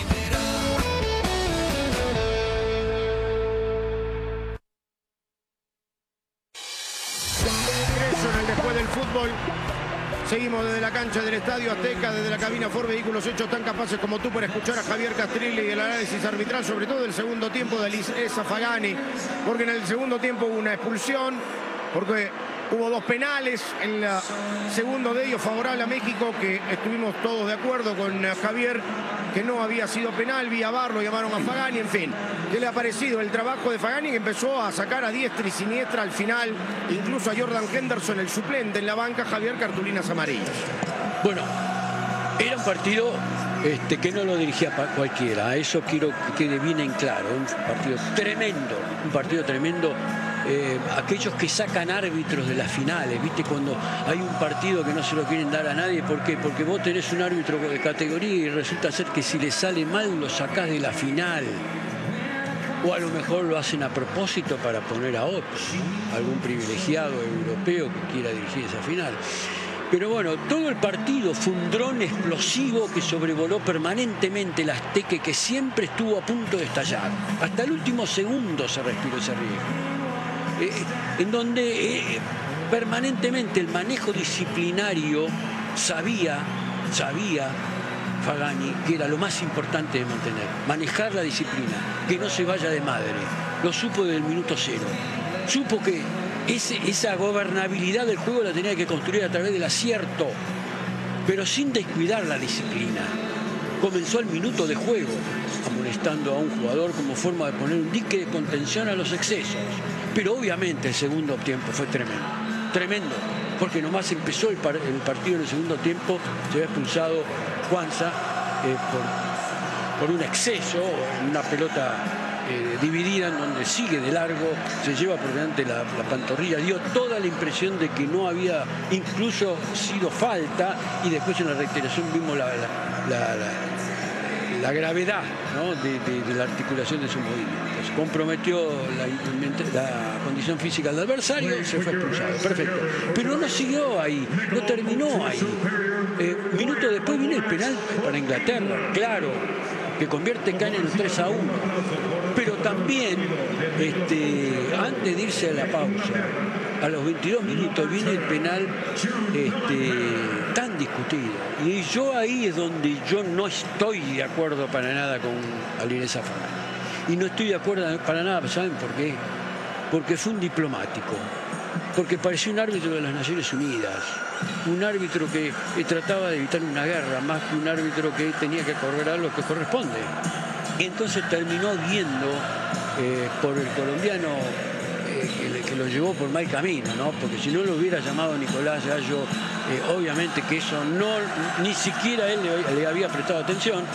Después del fútbol, seguimos desde la cancha del Estadio Azteca, desde la cabina Ford Vehículos Hechos tan capaces como tú para escuchar a Javier Castrilli y el análisis arbitral, sobre todo el segundo tiempo de Elisa Fagani, porque en el segundo tiempo hubo una expulsión, porque hubo dos penales, el segundo de ellos favorable a México, que estuvimos todos de acuerdo con Javier, que no había sido penal, vía VAR, lo llamaron a Fagani, en fin. ¿Qué le ha parecido el trabajo de Fagani, que empezó a sacar a diestra y siniestra al final, incluso a Jordan Henderson, el suplente en la banca, Javier, cartulinas amarillas? Bueno, era un partido que no lo dirigía cualquiera, eso quiero que quede bien en claro, un partido tremendo. Aquellos que sacan árbitros de las finales, ¿viste? Cuando hay un partido que no se lo quieren dar a nadie, ¿por qué? Porque vos tenés un árbitro de categoría y resulta ser que si le sale mal lo sacás de la final. O a lo mejor lo hacen a propósito para poner a otro, ¿no? Algún privilegiado europeo que quiera dirigir esa final. Pero bueno, todo el partido fue un dron explosivo que sobrevoló permanentemente el Azteca, que siempre estuvo a punto de estallar. Hasta el último segundo se respiró ese riesgo. En donde permanentemente el manejo disciplinario sabía Fagani que era lo más importante de mantener, manejar la disciplina, que no se vaya de madre. Lo supo desde el minuto cero. Supo que esa gobernabilidad del juego la tenía que construir a través del acierto, pero sin descuidar la disciplina. Comenzó el minuto de juego, amonestando a un jugador como forma de poner un dique de contención a los excesos. Pero obviamente el segundo tiempo fue tremendo, porque nomás empezó el partido en el segundo tiempo, se había expulsado Juanza por un exceso, una pelota dividida en donde sigue de largo, se lleva por delante la pantorrilla, dio toda la impresión de que no había incluso sido falta, y después en la reiteración vimos la gravedad, ¿no? de la articulación de su movimiento. Se comprometió la condición física del adversario, se fue expulsado. Perfecto. Pero no siguió ahí, no terminó ahí. Minutos después viene el penal para Inglaterra, claro, que convierte Kane en 3-1. Pero también, antes de irse a la pausa, a los 22 minutos viene el penal tan discutido. Y yo ahí es donde yo no estoy de acuerdo para nada con Alireza Fagani. Y no estoy de acuerdo para nada, ¿saben por qué? Porque fue un diplomático. Porque parecía un árbitro de las Naciones Unidas. Un árbitro que trataba de evitar una guerra, más que un árbitro que tenía que cobrar lo que corresponde. Y entonces terminó viendo por el colombiano que lo llevó por mal camino, ¿no? Porque si no lo hubiera llamado Nicolás Gallo, obviamente que eso ni siquiera él le había prestado atención.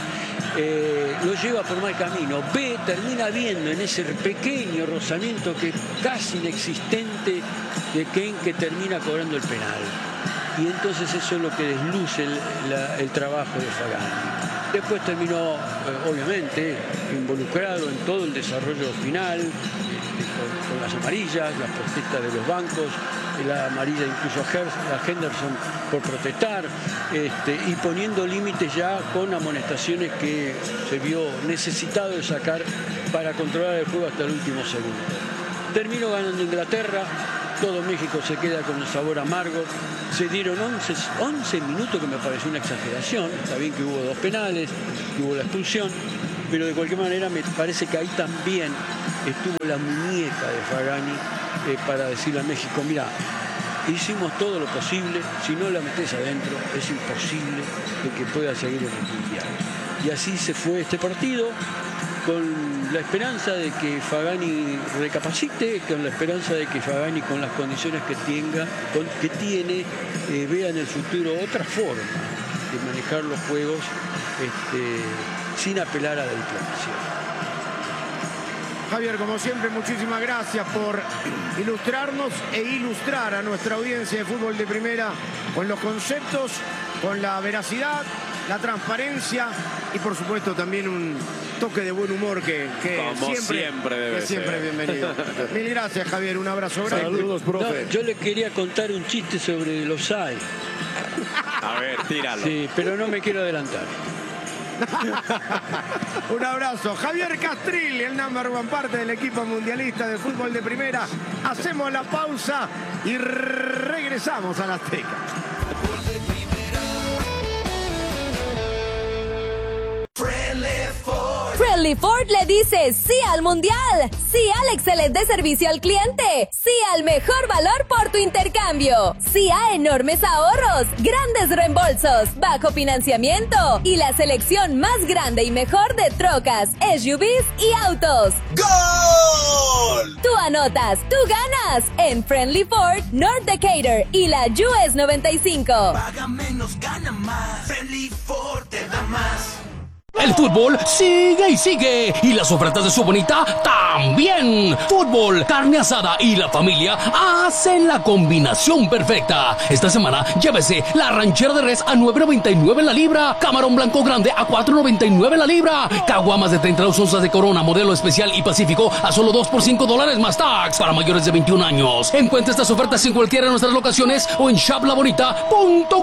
lo lleva por mal camino. B termina viendo en ese pequeño rozamiento que casi inexistente de Kane, que termina cobrando el penal. Y entonces eso es lo que desluce el trabajo de Fagani. Después terminó, obviamente, involucrado en todo el desarrollo final, con las amarillas, las protestas de los bancos, la amarilla incluso a Henderson por protestar, y poniendo límites ya con amonestaciones que se vio necesitado de sacar para controlar el juego hasta el último segundo. Terminó ganando Inglaterra. Todo México se queda con el sabor amargo. Se dieron 11 minutos, que me pareció una exageración. Está bien que hubo 2 penales, que hubo la expulsión, pero de cualquier manera me parece que ahí también estuvo la muñeca de Fagani para decirle a México: mira, hicimos todo lo posible, si no la metés adentro es imposible de que pueda seguir en el Mundial. Y así se fue este partido, con la esperanza de que Fagani recapacite, con la esperanza de que Fagani, con las condiciones que tiene, vea en el futuro otra forma de manejar los juegos sin apelar a la diplomacia. Javier, como siempre, muchísimas gracias por ilustrarnos e ilustrar a nuestra audiencia de fútbol de primera con los conceptos, con la veracidad, la transparencia y, por supuesto, también un toque de buen humor que siempre debe ser bienvenido. Mil gracias, Javier. Un abrazo grande. Saludos, profe. No, yo le quería contar un chiste sobre el offside. A ver, tíralo. Sí, pero no me quiero adelantar. Un abrazo. Javier Castril, el number one, parte del equipo mundialista de fútbol de primera. Hacemos la pausa y regresamos a la Azteca. Friendly Ford le dice sí al mundial, sí al excelente servicio al cliente, sí al mejor valor por tu intercambio, sí a enormes ahorros, grandes reembolsos, bajo financiamiento y la selección más grande y mejor de trocas, SUVs y autos. ¡Gol! Tú anotas, tú ganas en Friendly Ford, North Decatur y la US 95. Paga menos, gana más. Friendly Ford te da más. El fútbol sigue y sigue, y las ofertas de Su Bonita también. Fútbol, carne asada y la familia hacen la combinación perfecta. Esta semana llévese la ranchera de res a $9.99 la libra, camarón blanco grande a $4.99 la libra, caguamas de 32 onzas de Corona modelo especial y Pacífico a solo $2 por $5 más tax para mayores de 21 años. Encuentra estas ofertas en cualquiera de nuestras locaciones o en shoplabonita.com.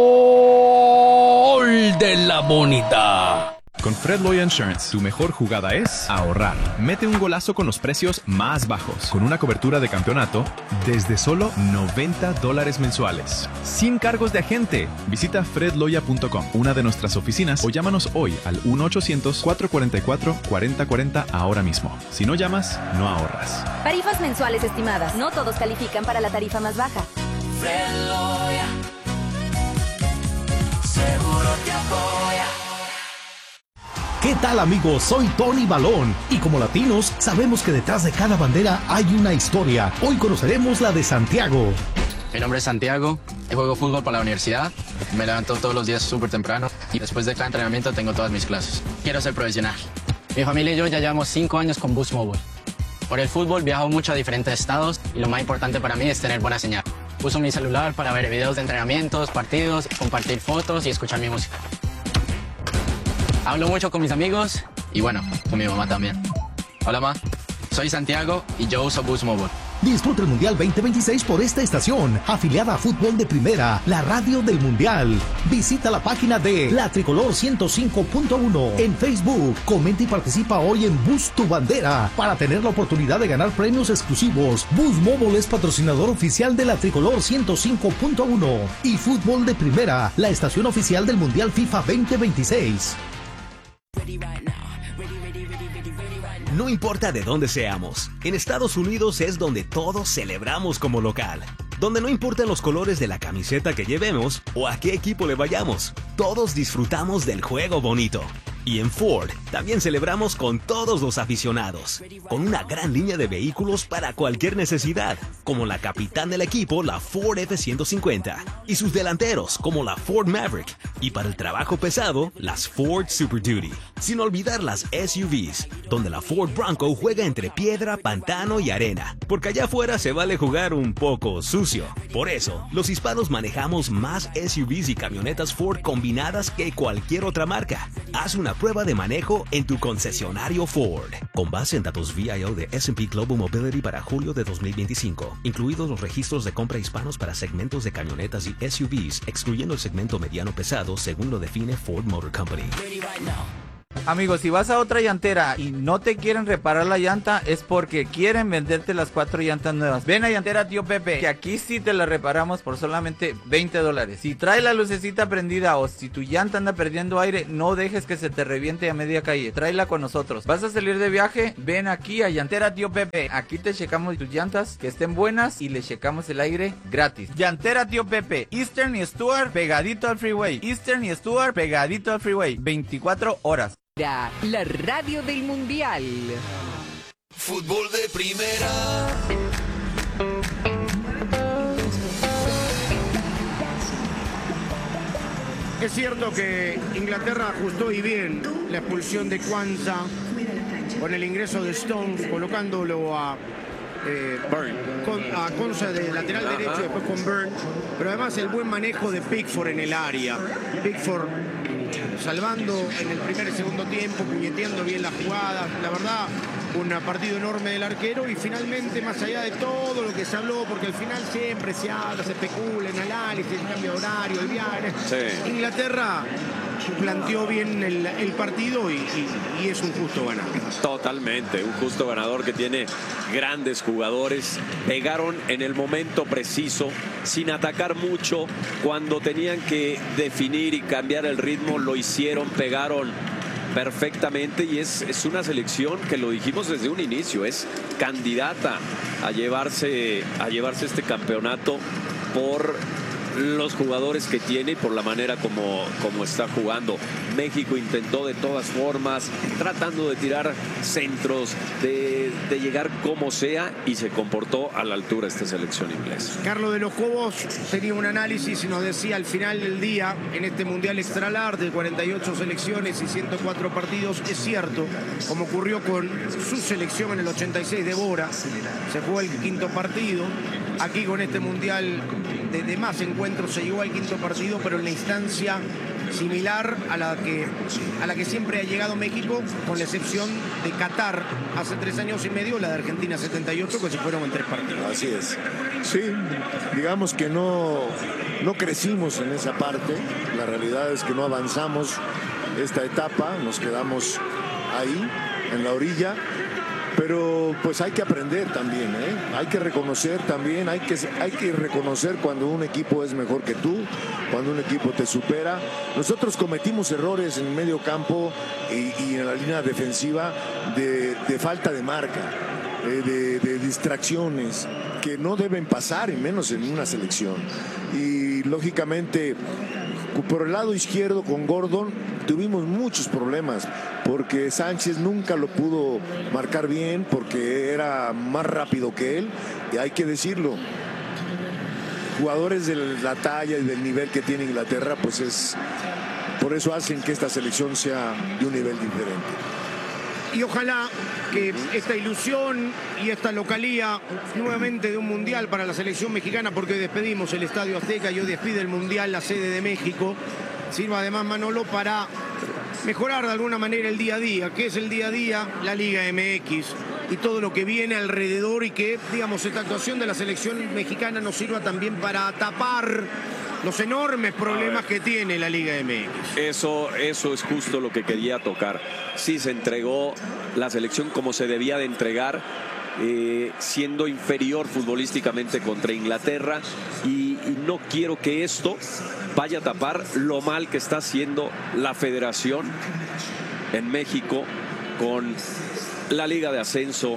Gol de la Bonita. Con Fred Loya Insurance, tu mejor jugada es ahorrar. Mete un golazo con los precios más bajos, con una cobertura de campeonato desde solo $90 mensuales. Sin cargos de agente. Visita fredloya.com, una de nuestras oficinas, o llámanos hoy al 1-800-444-4040 ahora mismo. Si no llamas, no ahorras. Tarifas mensuales estimadas. No todos califican para la tarifa más baja. Fred Loya, seguro te apoya. ¿Qué tal, amigos? Soy Tony Balón y como latinos sabemos que detrás de cada bandera hay una historia. Hoy conoceremos la de Santiago. Mi nombre es Santiago, juego fútbol para la universidad, me levanto todos los días súper temprano y después de cada entrenamiento tengo todas mis clases. Quiero ser profesional. Mi familia y yo ya llevamos 5 años con Boost Mobile. Por el fútbol viajo mucho a diferentes estados y lo más importante para mí es tener buena señal. Uso mi celular para ver videos de entrenamientos, partidos, compartir fotos y escuchar mi música. Hablo mucho con mis amigos y bueno, con mi mamá también. Hola, ma. Soy Santiago y yo uso Boost Mobile. Disfruta el Mundial 2026 por esta estación, afiliada a Fútbol de Primera, la radio del Mundial. Visita la página de La Tricolor 105.1 en Facebook. Comenta y participa hoy en Boost Tu Bandera para tener la oportunidad de ganar premios exclusivos. Boost Mobile es patrocinador oficial de La Tricolor 105.1 y Fútbol de Primera, la estación oficial del Mundial FIFA 2026. No importa de dónde seamos, en Estados Unidos es donde todos celebramos como local. Donde no importan los colores de la camiseta que llevemos o a qué equipo le vayamos, todos disfrutamos del juego bonito. Y en Ford también celebramos con todos los aficionados, con una gran línea de vehículos para cualquier necesidad, como la capitán del equipo, la Ford F-150, y sus delanteros, como la Ford Maverick, y para el trabajo pesado, las Ford Super Duty. Sin olvidar las SUVs, donde la Ford Bronco juega entre piedra, pantano y arena, porque allá afuera se vale jugar un poco sucio. Por eso, los hispanos manejamos más SUVs y camionetas Ford combinadas que cualquier otra marca. Haz una prueba de manejo en tu concesionario Ford. Con base en datos VIO de S&P Global Mobility para julio de 2025, incluidos los registros de compra hispanos para segmentos de camionetas y SUVs, excluyendo el segmento mediano pesado según lo define Ford Motor Company. Amigos, si vas a otra llantera y no te quieren reparar la llanta, es porque quieren venderte las 4 llantas nuevas. Ven a Llantera Tío Pepe, que aquí sí te la reparamos por solamente $20. Si trae la lucecita prendida o si tu llanta anda perdiendo aire, no dejes que se te reviente a media calle. Tráela con nosotros. ¿Vas a salir de viaje? Ven aquí a Llantera Tío Pepe. Aquí te checamos tus llantas, que estén buenas, y le checamos el aire gratis. Llantera Tío Pepe, Eastern y Stuart pegadito al freeway. Eastern y Stuart pegadito al freeway. 24 horas. La radio del Mundial. Fútbol de primera. Es cierto que Inglaterra ajustó y bien la expulsión de Kwanza con el ingreso de Stones, colocándolo a Konsa de lateral derecho, después con Burn, pero además el buen manejo de Pickford en el área. Pickford salvando en el primer y segundo tiempo, puñeteando bien las jugadas. La verdad, un partido enorme del arquero, y finalmente, más allá de todo lo que se habló, porque al final siempre se habla, se especula en análisis, el cambio de horario, el viaje. Sí. Inglaterra planteó bien el partido y es un justo ganador. Totalmente, un justo ganador que tiene grandes jugadores. Pegaron en el momento preciso, sin atacar mucho. Cuando tenían que definir y cambiar el ritmo, lo hicieron, pegaron perfectamente, y es una selección que, lo dijimos desde un inicio, es candidata a llevarse este campeonato por los jugadores que tiene y por la manera como está jugando. México intentó de todas formas, tratando de tirar centros, de llegar como sea, y se comportó a la altura esta selección inglesa. Carlos de los Cobos tenía un análisis y nos decía al final del día, en este Mundial Extra Large de 48 selecciones y 104 partidos, es cierto, como ocurrió con su selección en el 86 de Bora, se jugó el quinto partido. Aquí con este Mundial de más encuentros se llegó al quinto partido, pero en la instancia similar a la que siempre ha llegado México, con la excepción de Qatar hace 3 años y medio, la de Argentina 78, que se fueron en 3 partidos. Así es. Sí, digamos que no crecimos en esa parte. La realidad es que no avanzamos esta etapa, nos quedamos ahí, en la orilla. Pero pues hay que aprender también, hay que reconocer también, hay que reconocer cuando un equipo es mejor que tú, cuando un equipo te supera. Nosotros cometimos errores en el medio campo y en la línea defensiva de falta de marca, de distracciones que no deben pasar, y menos en una selección. Y lógicamente, por el lado izquierdo con Gordon tuvimos muchos problemas, porque Sánchez nunca lo pudo marcar bien, porque era más rápido que él, y hay que decirlo, jugadores de la talla y del nivel que tiene Inglaterra, pues por eso hacen que esta selección sea de un nivel diferente. Y ojalá que esta ilusión y esta localía nuevamente de un mundial para la selección mexicana, porque hoy despedimos el Estadio Azteca y hoy despide el mundial la sede de México, sirva además, Manolo, para mejorar de alguna manera el día a día. ¿Qué es el día a día? La Liga MX y todo lo que viene alrededor, y que, digamos, esta actuación de la selección mexicana nos sirva también para tapar los enormes problemas que tiene la Liga MX. Eso es justo lo que quería tocar. Sí, se entregó la selección como se debía de entregar, siendo inferior futbolísticamente contra Inglaterra, y no quiero que esto vaya a tapar lo mal que está haciendo la federación en México con la Liga de Ascenso,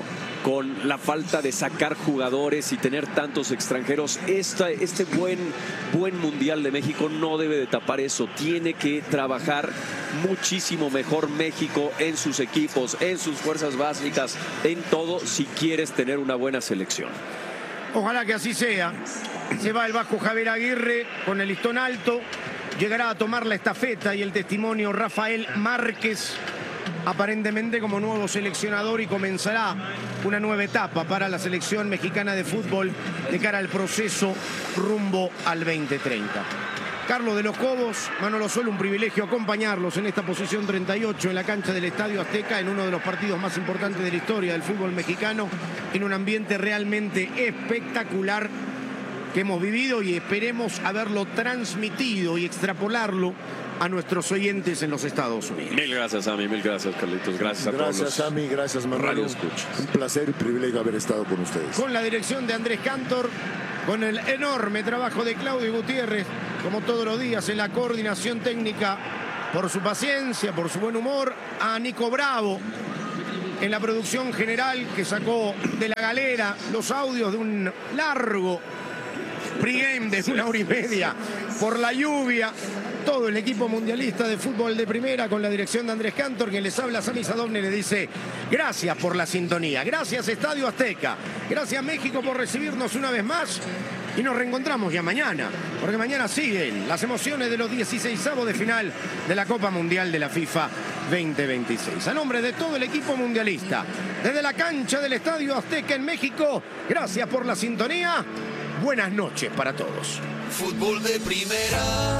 con la falta de sacar jugadores y tener tantos extranjeros, este buen Mundial de México no debe de tapar eso. Tiene que trabajar muchísimo mejor México en sus equipos, en sus fuerzas básicas, en todo, si quieres tener una buena selección. Ojalá que así sea. Se va el Vasco Javier Aguirre con el listón alto. Llegará a tomar la estafeta y el testimonio Rafael Márquez, aparentemente como nuevo seleccionador, y comenzará una nueva etapa para la selección mexicana de fútbol de cara al proceso rumbo al 2030. Carlos de los Cobos, Manolo Sol, un privilegio acompañarlos en esta posición 38 en la cancha del Estadio Azteca, en uno de los partidos más importantes de la historia del fútbol mexicano, en un ambiente realmente espectacular que hemos vivido, y esperemos haberlo transmitido y extrapolarlo a nuestros oyentes en los Estados Unidos. Mil gracias, Sammy, mil gracias, Carlitos. Gracias a todos. Gracias, Sammy, gracias, Manolo. Un placer y privilegio haber estado con ustedes. Con la dirección de Andrés Cantor, con el enorme trabajo de Claudio Gutiérrez, como todos los días en la coordinación técnica, por su paciencia, por su buen humor, a Nico Bravo en la producción general, que sacó de la galera los audios de un largo pregame de 1 hora y media por la lluvia. Todo el equipo mundialista de fútbol de primera, con la dirección de Andrés Cantor, quien les habla, Sammy Sadovne, le dice gracias por la sintonía, gracias Estadio Azteca, gracias México por recibirnos una vez más, y nos reencontramos ya mañana, porque mañana siguen las emociones de los 16avos de final de la Copa Mundial de la FIFA 2026. A nombre de todo el equipo mundialista, desde la cancha del Estadio Azteca en México, gracias por la sintonía. Buenas noches para todos. Fútbol de primera.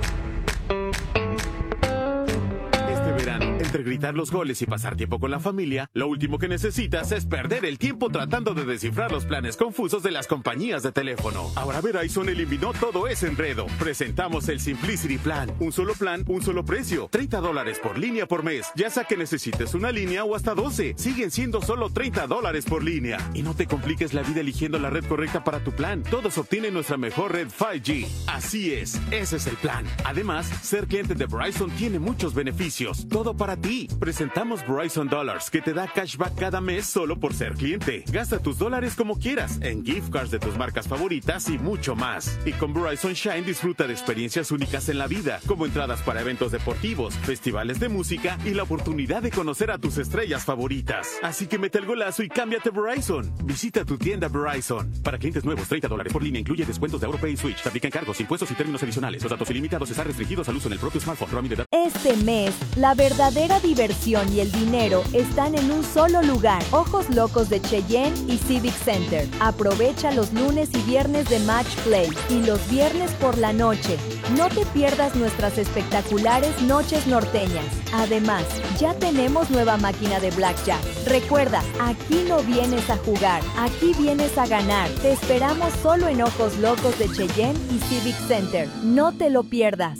Este verano, entre gritar los goles y pasar tiempo con la familia, lo último que necesitas es perder el tiempo tratando de descifrar los planes confusos de las compañías de teléfono. Ahora Verizon eliminó todo ese enredo. Presentamos el Simplicity Plan. Un solo plan, un solo precio. $30 por línea por mes. Ya sea que necesites una línea o hasta 12. Siguen siendo solo $30 por línea. Y no te compliques la vida eligiendo la red correcta para tu plan. Todos obtienen nuestra mejor red 5G. Así es, ese es el plan. Además, ser cliente de Verizon tiene muchos beneficios. Todo para ti. Presentamos Verizon Dollars, que te da cashback cada mes solo por ser cliente. Gasta tus dólares como quieras, en gift cards de tus marcas favoritas y mucho más. Y con Verizon Shine disfruta de experiencias únicas en la vida, como entradas para eventos deportivos, festivales de música y la oportunidad de conocer a tus estrellas favoritas. Así que mete el golazo y cámbiate Verizon. Visita tu tienda Verizon. Para clientes nuevos, $30 por línea incluye descuentos de AuroPay y Switch. Se aplican cargos, impuestos y términos adicionales. Los datos ilimitados están restringidos al uso en el propio smartphone. Este mes, la verdadera diversión y el dinero están en un solo lugar. Ojos Locos de Cheyenne y Civic Center. Aprovecha los lunes y viernes de Match Play y los viernes por la noche. No te pierdas nuestras espectaculares noches norteñas. Además, ya tenemos nueva máquina de Blackjack. Recuerda, aquí no vienes a jugar, aquí vienes a ganar. Te esperamos solo en Ojos Locos de Cheyenne y Civic Center. No te lo pierdas.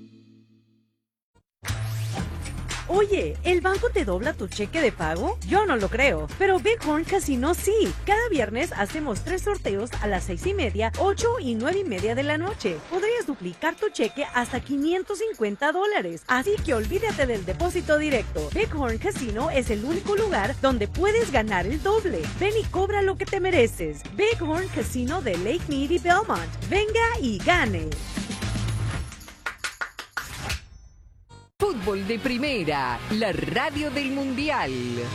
Oye, ¿el banco te dobla tu cheque de pago? Yo no lo creo, pero Bighorn Casino sí. Cada viernes hacemos 3 sorteos a las 6:30, 8 y 9:30 de la noche. Podrías duplicar tu cheque hasta $550. Así que olvídate del depósito directo. Bighorn Casino es el único lugar donde puedes ganar el doble. Ven y cobra lo que te mereces. Bighorn Casino de Lake Mead y Belmont. Venga y gane. Fútbol de primera, la radio del Mundial.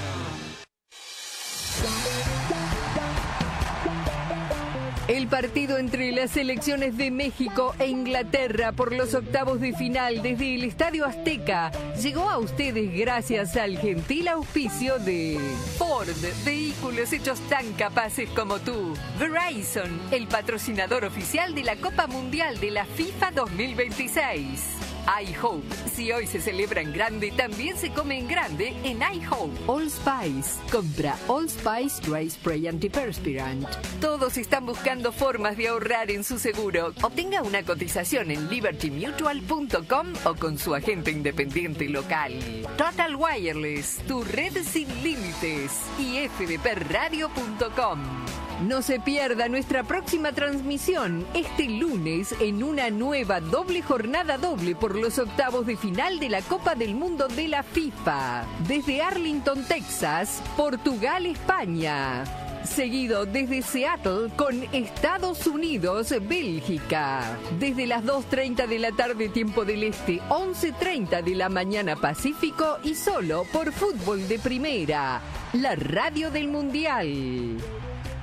El partido entre las selecciones de México e Inglaterra por los octavos de final desde el Estadio Azteca llegó a ustedes gracias al gentil auspicio de Ford, vehículos hechos tan capaces como tú. Verizon, el patrocinador oficial de la Copa Mundial de la FIFA 2026. iHope, si hoy se celebra en grande, también se come en grande en iHope. All Spice, compra All Spice Dry Spray Antiperspirant. Todos están buscando formas de ahorrar en su seguro. Obtenga una cotización en libertymutual.com o con su agente independiente local. Total Wireless, tu red sin límites. Y fdpradio.com. No se pierda nuestra próxima transmisión este lunes en una nueva doble jornada doble por por los octavos de final de la Copa del Mundo de la FIFA. Desde Arlington, Texas, Portugal, España. Seguido desde Seattle con Estados Unidos, Bélgica. Desde las 2:30 de la tarde, tiempo del este, 11:30 de la mañana Pacífico y solo por Fútbol de Primera, la radio del Mundial.